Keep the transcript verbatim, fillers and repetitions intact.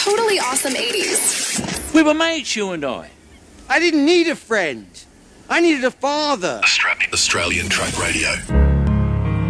totally awesome eighties. We were mates, you and I. I didn't need a friend. I needed a father. Australian Track Radio.